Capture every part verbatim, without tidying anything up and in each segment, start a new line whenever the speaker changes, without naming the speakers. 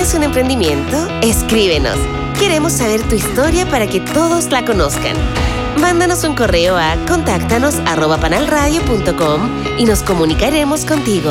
¿Tienes un emprendimiento? Escríbenos. Queremos saber tu historia para que todos la conozcan. Mándanos un correo a contáctanos arroba panalradio punto com y nos comunicaremos contigo.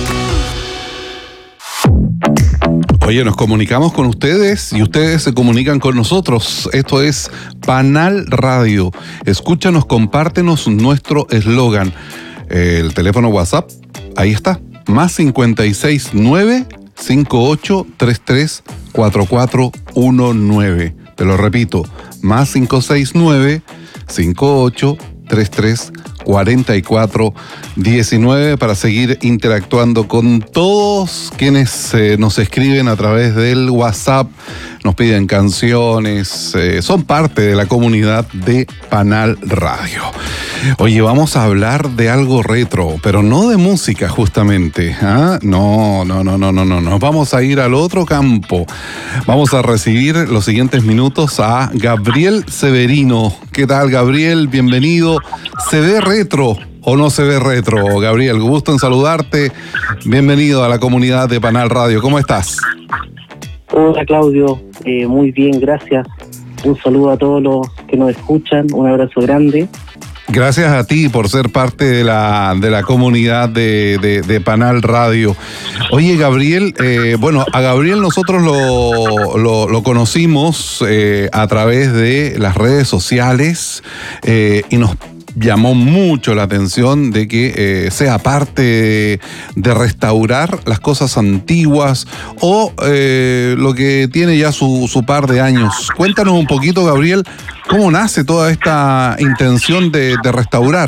Oye, nos comunicamos con ustedes y ustedes se comunican con nosotros. Esto es Panal Radio. Escúchanos, compártenos nuestro eslogan. El teléfono WhatsApp, ahí está, más cincuenta y seis nueve, cincuenta y ocho, treinta y tres, cuarenta y cuatro diecinueve. Te lo repito, más cincuenta y seis nueve, cincuenta y ocho, treinta y tres, cuarenta y cuatro diecinueve para seguir interactuando con todos quienes eh, nos escriben a través del WhatsApp, nos piden canciones, eh, son parte de la comunidad de Panal Radio. Oye, vamos a hablar de algo retro, pero no de música justamente. ¿Ah? No, no, no, no, no, no. Nos vamos a ir al otro campo. Vamos a recibir los siguientes minutos a Gabriel Severino. ¿Qué tal, Gabriel? Bienvenido. ¿Se ve retro o no se ve retro? Gabriel, gusto en saludarte. Bienvenido a la comunidad de Panal Radio. ¿Cómo estás?
Hola, Claudio. Eh, muy bien, gracias. Un saludo a todos los que nos escuchan. Un abrazo grande.
Gracias a ti por ser parte de la de la comunidad de, de, de Panal Radio. Oye, Gabriel, eh, bueno, a Gabriel nosotros lo, lo, lo conocimos eh, a través de las redes sociales eh, y nos llamó mucho la atención de que eh, sea parte de, de restaurar las cosas antiguas o eh, lo que tiene ya su, su par de años. Cuéntanos un poquito, Gabriel, ¿cómo nace toda esta intención de, de restaurar?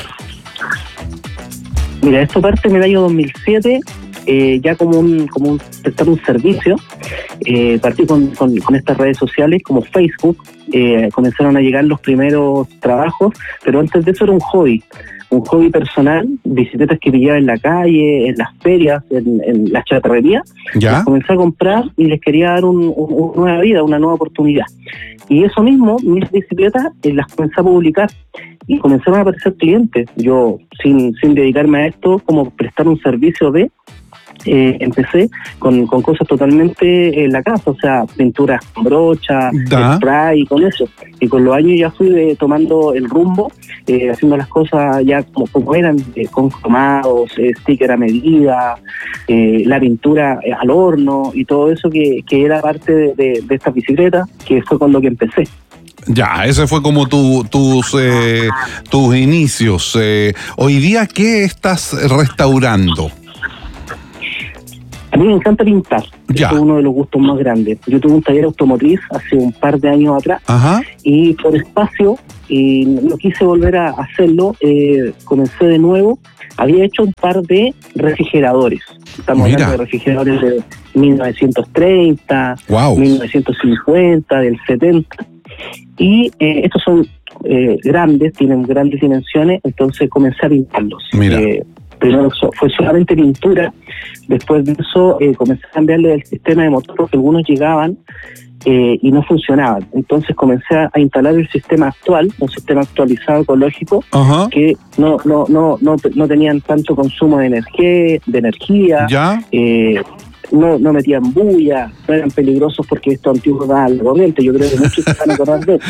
Mira, esto parte en el año dos mil siete, eh, ya como un, como un prestar un servicio. Eh, partí con, con, con estas redes sociales como Facebook. Eh, comenzaron a llegar los primeros trabajos, pero antes de eso era un hobby, un hobby personal, bicicletas que pillaba en la calle, en las ferias, en, en las chatarrerías.
¿Ya?
Las comencé a comprar y les quería dar un, un, una nueva vida, una nueva oportunidad. Y eso mismo, mis bicicletas, eh, las comencé a publicar y comenzaron a aparecer clientes. Yo, sin, sin dedicarme a esto, como prestar un servicio de... Eh, empecé con, con cosas totalmente en la casa, o sea, pinturas con brocha,
Da.
spray, con eso. Y con los años ya fui de, tomando el rumbo, eh, haciendo las cosas ya como, como eran, eh, con cromados, eh, sticker a medida, eh, la pintura eh, al horno y todo eso que, que era parte de, de, de esta bicicleta, que fue con lo que empecé.
Ya, ese fue como tu, tus, eh, tus inicios. Eh, hoy día, ¿qué estás restaurando?
A mí me encanta pintar,
Ya.
es uno de los gustos más grandes. Yo tuve un taller automotriz hace un par de años atrás.
Ajá.
Y por espacio, y no quise volver a hacerlo, eh, comencé de nuevo. Había hecho un par de refrigeradores. Estamos
Mira.
hablando de refrigeradores de mil novecientos treinta,
Wow.
mil novecientos cincuenta, del setenta. Y eh, estos son eh, grandes, tienen grandes dimensiones, entonces comencé a pintarlos.
Mira.
Eh, primero so, fue solamente pintura, después de eso eh, comencé a cambiarle el sistema de motor porque algunos llegaban eh, y no funcionaban. Entonces comencé a instalar el sistema actual, un sistema actualizado ecológico,
Ajá.
que no no no no no tenían tanto consumo de energía, de energía.
Ya.
Eh, no no metían bulla, no eran peligrosos porque esto antiguo da la corriente. Yo creo que muchos se van a acordar de eso.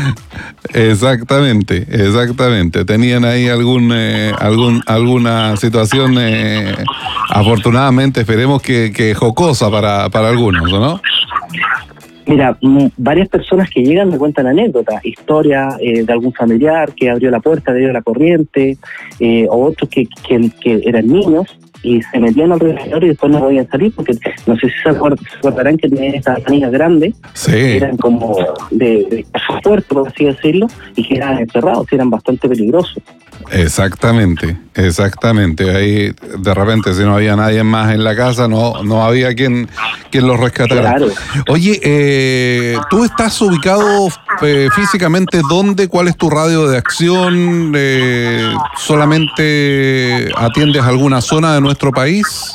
Exactamente, exactamente. Tenían ahí algún, eh, algún, alguna situación, eh, afortunadamente, esperemos que, que jocosa para, para algunos, ¿no?
Mira, m- varias personas que llegan me cuentan anécdotas, historias eh, de algún familiar que abrió la puerta, le dio la corriente, eh, o otros que, que, que eran niños y se metían al refrigerador y después no podían salir porque no sé si se, acuerd- se acordarán que tenían estas anillas grandes,
Sí.
que eran como de, de caja fuerte, por así decirlo, y que eran encerrados, que eran bastante peligrosos.
Exactamente, exactamente. Ahí de repente si no había nadie más en la casa, no, no había quien, quien los rescatara.
Claro.
Oye, eh, ¿tú estás ubicado eh, físicamente dónde? ¿Cuál es tu radio de acción? Eh, ¿Solamente atiendes alguna zona de nuestro país?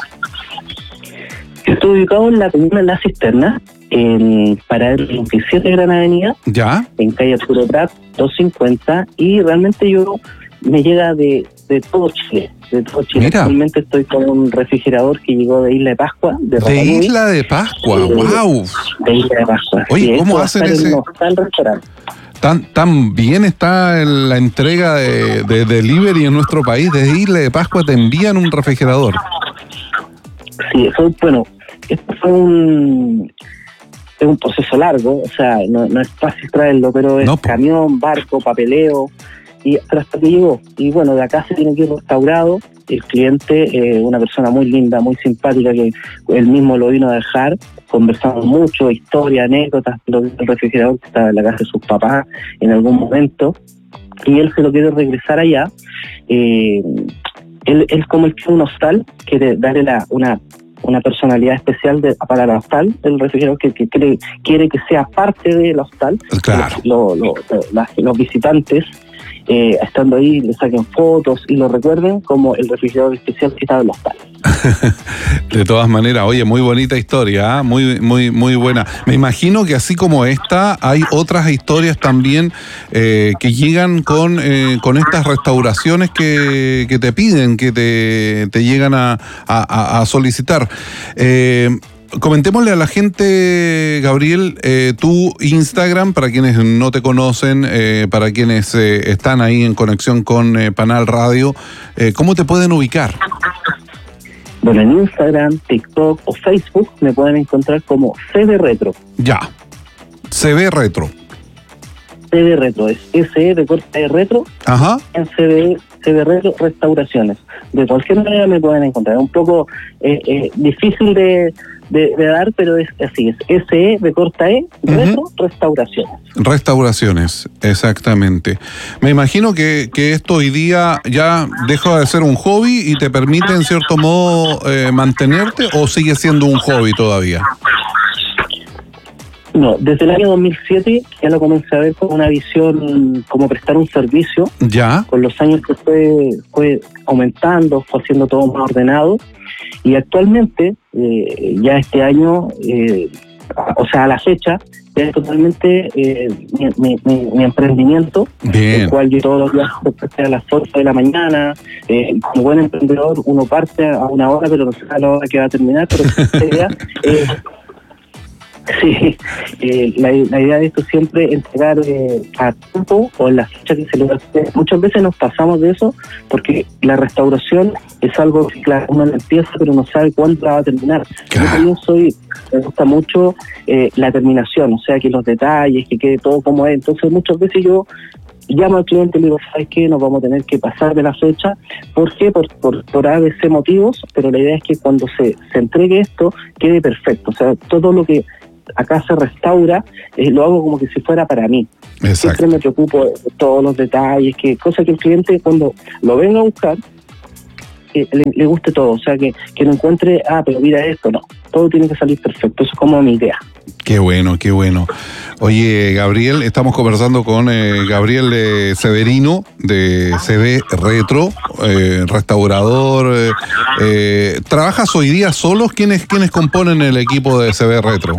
Estoy ubicado en la comuna de La Cisterna, en Paradero veintisiete Gran Avenida,
¿Ya?
en calle Arturo Prat, doscientos cincuenta, y realmente yo me llega de de todo Chile, de todo Chile.
Mira.
Actualmente estoy con un refrigerador que llegó de Isla de Pascua, de,
De Isla de Pascua,
Eh,
wow.
de Isla de Pascua.
Oye,
Sí,
¿cómo
esto va a
hacen
estar en
ese-
un hostal restaurante.
Tan, tan bien está en la entrega de, de delivery en nuestro país. Desde Isla de Pascua te envían un refrigerador.
Sí, fue, bueno, esto fue un, es un proceso largo, o sea, no, no es fácil traerlo, pero es
No, po.
camión, barco, papeleo, y pero hasta que llegó. Y bueno, de acá se tiene que ir restaurado. El cliente, eh, una persona muy linda, muy simpática, que él mismo lo vino a dejar. Conversamos mucho, historia, anécdotas, lo que el refrigerador que estaba en la casa de sus papás en algún momento, y él se lo quiere regresar allá. Eh, él, él como el que es un hostal, quiere darle la, una una personalidad especial de, para el hostal, el refrigerador que, que quiere, quiere que sea parte del hostal.
Claro.
Lo, lo, las, los visitantes eh, estando ahí le saquen fotos y lo recuerden como el refrigerador especial que estaba en el hostal.
De todas maneras, oye, muy bonita historia, ¿eh? muy, muy, muy buena. Me imagino que así como esta, hay otras historias también eh, que llegan con, eh, con estas restauraciones que, que te piden, que te, te llegan a, a, a solicitar. Eh, Comentémosle a la gente, Gabriel, eh, tu Instagram, para quienes no te conocen, eh, para quienes eh, están ahí en conexión con eh, Panal Radio, eh, ¿cómo te pueden ubicar?
Bueno, en Instagram, TikTok o Facebook me pueden encontrar como C B Retro.
Ya, C B Retro.
C B Retro, es S E de corta de retro,
Ajá.
en C B, C B Retro Restauraciones. De cualquier manera me pueden encontrar. Es un poco eh, eh, difícil de, de, de dar, pero es así, es S E de corta E, Retro
Ujú.
Restauraciones.
Restauraciones, exactamente. Me imagino que, que esto hoy día ya deja de ser un hobby y te permite en cierto modo eh, mantenerte, o sigue siendo un hobby todavía.
No, desde el año dos mil siete ya lo comencé a ver como una visión, como prestar un servicio.
Ya,
Con los años que fue, fue aumentando, fue haciendo todo más ordenado. Y actualmente, eh, ya este año, eh, o sea, a la fecha, ya es totalmente eh, mi, mi, mi, mi emprendimiento,
bien.
el cual yo todos los días desperté a las ocho de la mañana. Eh, como buen emprendedor, uno parte a una hora, pero no sé a la hora que va a terminar, pero esa idea es... Sí, eh, la, la idea de esto es siempre entregar eh, a tiempo o en la fecha que se le va a hacer. Muchas veces nos pasamos de eso porque la restauración es algo que, claro, uno empieza pero no sabe cuándo la va a terminar.
Claro.
Yo también soy, me gusta mucho eh, la terminación, o sea, que los detalles, que quede todo como es. Entonces muchas veces yo llamo al cliente y le digo, ¿sabes qué? Nos vamos a tener que pasar de la fecha. ¿Por qué? Por, por, por A B C motivos, pero la idea es que cuando se, se entregue esto quede perfecto. O sea, todo lo que acá se restaura, eh, lo hago como que si fuera para mí.
Exacto.
Siempre me preocupo de todos los detalles, que cosa que el cliente cuando lo venga a buscar, eh, le, le guste todo, o sea, que, que no encuentre, ah, pero mira esto, no, todo tiene que salir perfecto, eso es como mi idea.
Qué bueno, qué bueno. Oye, Gabriel, estamos conversando con eh, Gabriel eh, Severino de C B Retro, eh, restaurador. Eh, eh, ¿Trabajas hoy día solos? ¿Quiénes, quiénes componen el equipo de C B Retro?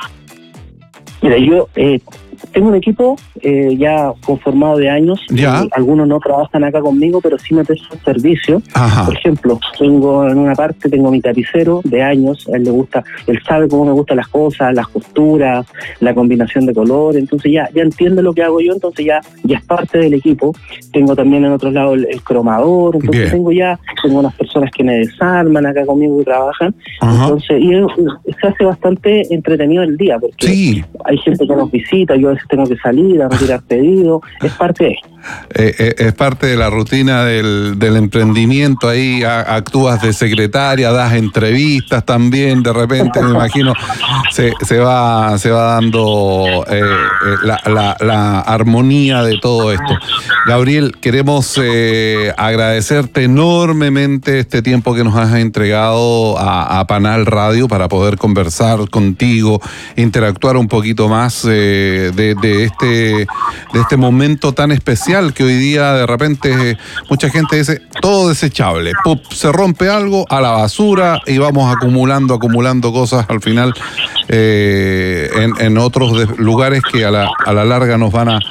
Mira, yo eh, tengo un equipo eh, ya conformado de años.
Ya.
Eh, algunos no trabajan acá conmigo, pero sí me prestan servicio.
Ajá.
Por ejemplo, tengo en una parte tengo mi tapicero de años. A él le gusta, él sabe cómo me gustan las cosas, las costuras, la combinación de color. Entonces ya ya entiende lo que hago yo. Entonces ya ya es parte del equipo. Tengo también en otro lado el, el cromador. Entonces
Bien.
tengo ya tengo unas personas que me desarman acá conmigo y trabajan.
Ajá.
Entonces y es- se hace bastante entretenido el día porque
Sí.
hay gente que nos visita, yo a veces tengo que salir a retirar pedidos, es parte de esto.
Eh, eh, es parte de la rutina del, del emprendimiento. Ahí a- actúas de secretaria, das entrevistas también. De repente, me imagino, se, se va se va dando eh, eh, la, la- la armonía de todo esto. Gabriel, queremos eh, agradecerte enormemente este tiempo que nos has entregado a, a Panal Radio para poder conversar contigo, interactuar un poquito más eh, de, de este de este momento tan especial que hoy día de repente mucha gente dice todo desechable, ¡pup! Se rompe algo a la basura y vamos acumulando, acumulando cosas al final eh, en, en otros de- lugares que a la, a la larga nos van a,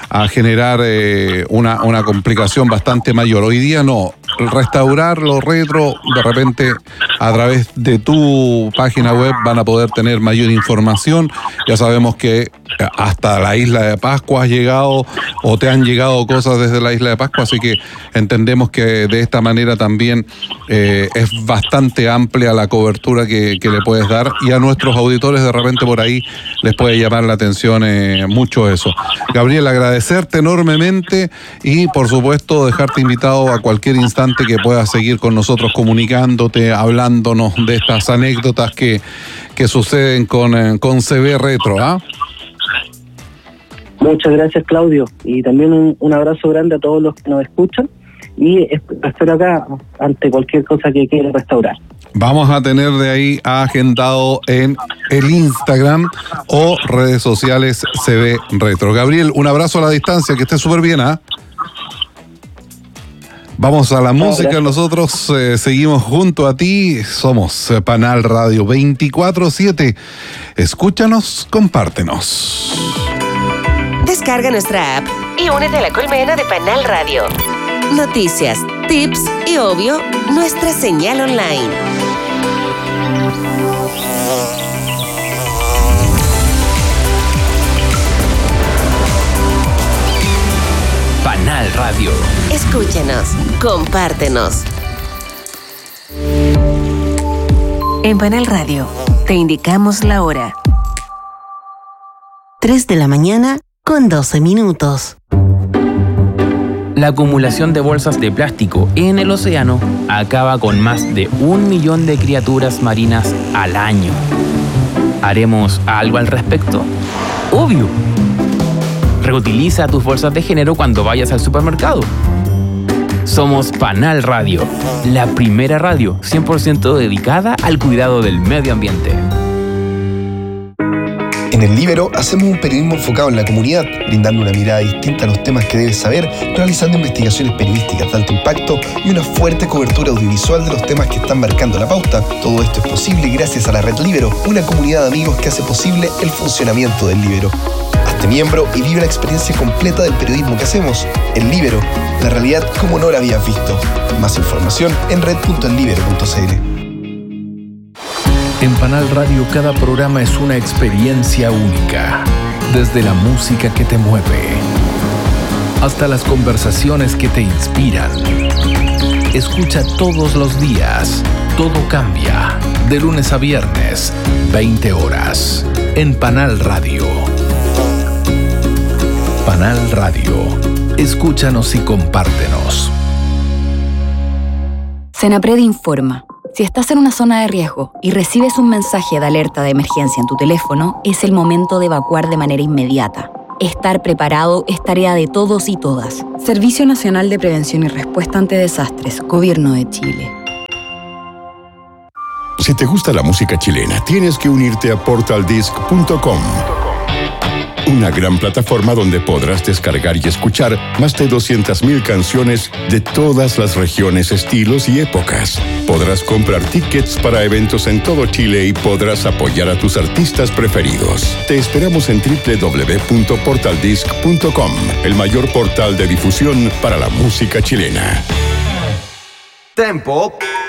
a generar eh, una, una complicación bastante mayor. Hoy día no, restaurar lo retro, de repente a través de tu página web van a poder tener mayor información. Ya sabemos que hasta la isla de Pascua has llegado o te han llegado cosas desde la isla de Pascua, así que entendemos que de esta manera también eh, es bastante amplia la cobertura que, que le puedes dar, y a nuestros auditores de repente por ahí les puede llamar la atención eh, mucho eso. Gabriel, agradecerte enormemente y por supuesto dejarte invitado a cualquier instante que puedas seguir con nosotros comunicándote, hablándonos de estas anécdotas que, que suceden con, eh, con C B Retro, ¿ah? ¿eh?
Muchas gracias, Claudio, y también un, un abrazo grande a todos los que nos escuchan, y espero acá ante cualquier cosa que quieran restaurar.
Vamos a tener de ahí agendado en el Instagram o redes sociales C B Retro. Gabriel, un abrazo a la distancia, que esté súper bien, ¿ah? ¿eh? Vamos a la no, música, gracias. Nosotros eh, seguimos junto a ti, somos Panal Radio veinticuatro siete. Escúchanos, compártenos.
Descarga nuestra app y únete a la colmena de Panal Radio. Noticias, tips y, obvio, nuestra señal online.
Panal Radio.
Escúchanos, compártenos. En Panal Radio te indicamos la hora. tres de la mañana con doce minutos.
La acumulación de bolsas de plástico en el océano acaba con más de un millón de criaturas marinas al año. ¿Haremos algo al respecto? Obvio. Reutiliza tus bolsas de género cuando vayas al supermercado. Somos Panal Radio, la primera radio cien por ciento dedicada al cuidado del medio ambiente.
En El Líbero hacemos un periodismo enfocado en la comunidad, brindando una mirada distinta a los temas que debes saber, realizando investigaciones periodísticas de alto impacto y una fuerte cobertura audiovisual de los temas que están marcando la pauta. Todo esto es posible gracias a la Red Líbero, una comunidad de amigos que hace posible el funcionamiento del Líbero. Hazte miembro y vive la experiencia completa del periodismo que hacemos. El Líbero, la realidad como no la habías visto. Más información en red punto el libero punto c l.
En Panal Radio cada programa es una experiencia única, desde la música que te mueve hasta las conversaciones que te inspiran. Escucha todos los días, todo cambia, de lunes a viernes, veinte horas, en Panal Radio. Panal Radio, escúchanos y compártenos.
Senapred informa. Si estás en una zona de riesgo y recibes un mensaje de alerta de emergencia en tu teléfono, es el momento de evacuar de manera inmediata. Estar preparado es tarea de todos y todas. Servicio Nacional de Prevención y Respuesta ante Desastres, Gobierno de Chile.
Si te gusta la música chilena, tienes que unirte a portal disc punto com. Una gran plataforma donde podrás descargar y escuchar más de doscientas mil canciones de todas las regiones, estilos y épocas. Podrás comprar tickets para eventos en todo Chile y podrás apoyar a tus artistas preferidos. Te esperamos en doble u doble u doble u punto portal disc punto com, el mayor portal de difusión para la música chilena.
Tempo.